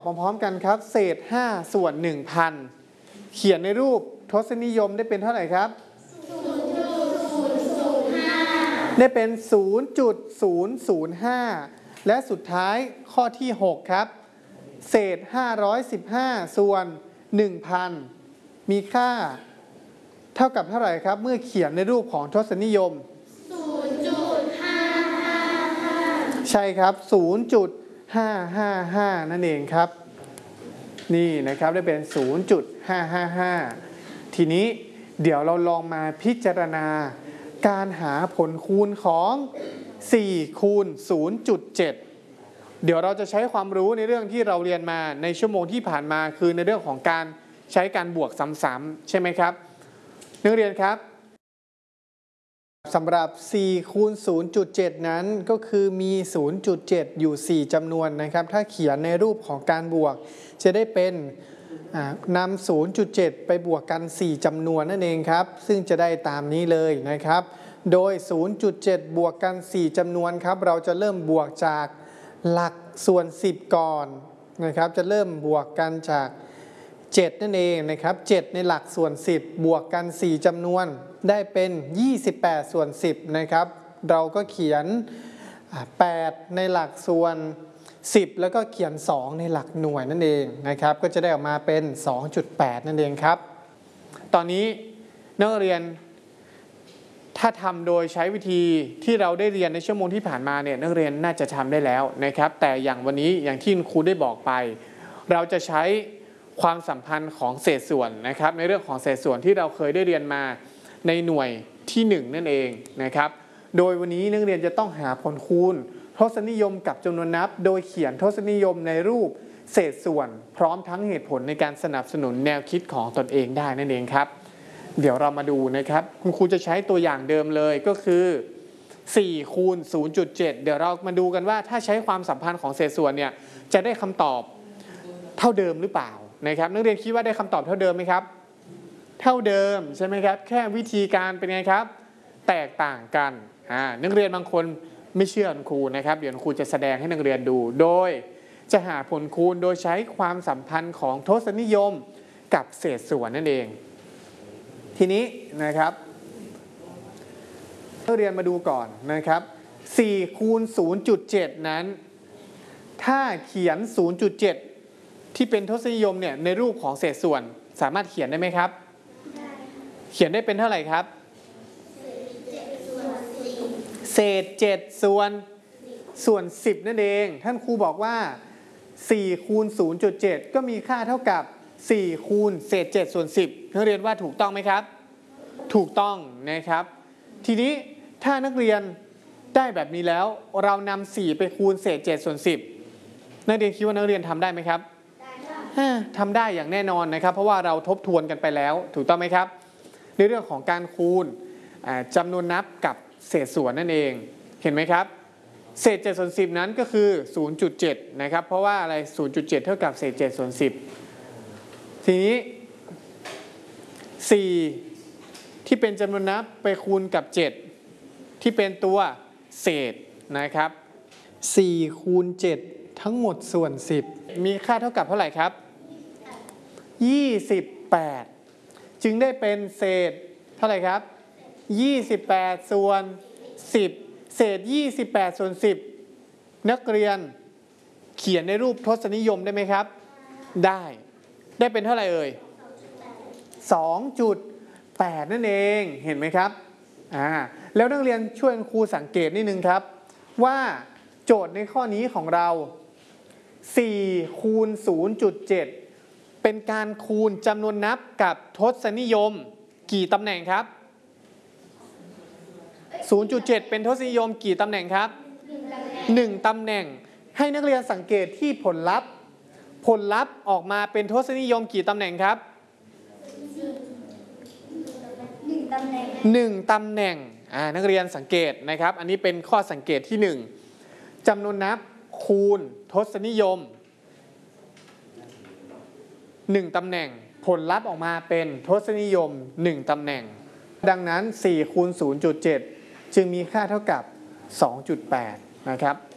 พร้อมๆกันครับเศษ5ส่วน 1,000 เขียนในรูปทศนิยมได้เป็นเท่าไหร่ครับ 0.005 ได้เป็น 0.005 และสุดท้ายข้อที่6ครับเศษ515ส่วน 1,000 มีค่าเท่ากับเท่าไหร่ครับเมื่อเขียนในรูปของทศนิยม 0.555 ใช่ครับ 0.555 นั่นเองครับนี่นะครับได้เป็น 0.555 ทีนี้เดี๋ยวเราลองมาพิจารณาการหาผลคูณของ4คูณ 0.7 เดี๋ยวเราจะใช้ความรู้ในเรื่องที่เราเรียนมาในชั่วโมงที่ผ่านมาคือในเรื่องของการใช้การบวกซ้ำๆใช่ไหมครับนักเรียนครับสำหรับ4คูณ 0.7 นั้นก็คือมี 0.7 อยู่4จำนวนนะครับถ้าเขียนในรูปของการบวกจะได้เป็นนำ 0.7 ไปบวกกัน4จำนวนนั่นเองครับซึ่งจะได้ตามนี้เลยนะครับโดย 0.7 บวกกัน4จำนวนครับเราจะเริ่มบวกจากหลักส่วน 10 ก่อนนะครับจะเริ่มบวกกันจาก7นั่นเองนะครับ7ในหลักส่วน10บวกกัน4จำนวนได้เป็น28ส่วน10นะครับเราก็เขียน8ในหลักส่วน10แล้วก็เขียน2ในหลักหน่วยนั่นเองนะครับก็จะได้ออกมาเป็น 2.8 นั่นเองครับตอนนี้นักเรียนถ้าทำโดยใช้วิธีที่เราได้เรียนในชั่วโมงที่ผ่านมาเนี่ยนักเรียนน่าจะทำได้แล้วนะครับแต่อย่างวันนี้อย่างที่ครูได้บอกไปเราจะใช้ความสัมพันธ์ของเศษส่วนนะครับในเรื่องของเศษส่วนที่เราเคยได้เรียนมาในหน่วยที่1นั่นเองนะครับโดยวันนี้นักเรียนจะต้องหาผลคูณทศนิยมกับจำนวนนับโดยเขียนทศนิยมในรูปเศษส่วนพร้อมทั้งเหตุผลในการสนับสนุนแนวคิดของตนเองได้นั่นเองครับเดี๋ยวเรามาดูนะครับคุณครูจะใช้ตัวอย่างเดิมเลยก็คือ4คูณ 0.7 เดี๋ยวเรามาดูกันว่าถ้าใช้ความสัมพันธ์ของเศษส่วนเนี่ยจะได้คำตอบเท่าเดิมหรือเปล่านะครับนักเรียนคิดว่าได้คำตอบเท่าเดิมไหมครับเท่าเดิมใช่ไหมครับแค่วิธีการเป็นไงครับแตกต่างกันนักเรียนบางคนไม่เชื่อครูนะครับเดี๋ยวครูจะแสดงให้นักเรียนดูโดยจะหาผลคูณโดยใช้ความสัมพันธ์ของทศนิยมกับเศษส่วนนั่นเองทีนี้นะครับนักเรียนมาดูก่อนนะครับ4คูณ 0.7 นั้นถ้าเขียน 0.7 ที่เป็นทศนิยมเนี่ยในรูปของเศษส่วนสามารถเขียนได้ไหมครับเขียนได้เป็นเท่าไหร่ครับเศษ7ส่วน 10 นั่นเองท่านครูบอกว่า4คูณ 0.7 ก็มีค่าเท่ากับ4คูณเศษ7ส่วน 10นักเรียนว่าถูกต้องไหมครับถูกต้องนะครับทีนี้ถ้านักเรียนได้แบบนี้แล้วเรานำ4ไปคูณเศษ7ส่วน 10นักเรียนคิดว่านักเรียนทำได้ไหมครับทำได้อย่างแน่นอนนะครับเพราะว่าเราทบทวนกันไปแล้วถูกต้องไหมครับในเรื่องของการคูณจำนวนนับกับเศษส่วนนั่นเองเห็นไหมครับเศษ7ส่วน 10นั้นก็คือ 0.7 นะครับเพราะว่าอะไร 0.7 เท่ากับเศษ7ส่วน 10ทีนี้4ที่เป็นจำนวนนับไปคูณกับ7ที่เป็นตัวเศษนะครับ4คูณ7ทั้งหมดส่วน10มีค่าเท่ากับเท่าไหร่ครับ28จึงได้เป็นเศษเท่าไหร่ครับ28ส่วน10เศษ28ส่วน10นักเรียนเขียนในรูปทศนิยมได้ไหมครับได้เป็นเท่าไหร่เอ่ย 2.8 นั่นเองเห็นไหมครับแล้วนักเรียนช่วยครูสังเกตนิดนึงครับว่าโจทย์ในข้อนี้ของเรา4คูณ 0.7 เป็นการคูณจำนวนนับกับทศนิยมกี่ตำแหน่งครับ 0.7 เป็นทศนิยมกี่ตำแหน่งครับ1ตำแหน่งให้นักเรียนสังเกตที่ผลลัพธ์ออกมาเป็นทศนิยมกี่ตำแหน่งครับ1ตำแหน่งนักเรียนสังเกตนะครับอันนี้เป็นข้อสังเกตที่1จำนวนนับคูณทศนิยม1ตำแหน่งผลลัพธ์ออกมาเป็นทศนิยม1ตำแหน่งดังนั้น4คูณ 0.7 จึงมีค่าเท่ากับ 2.8 นะครับ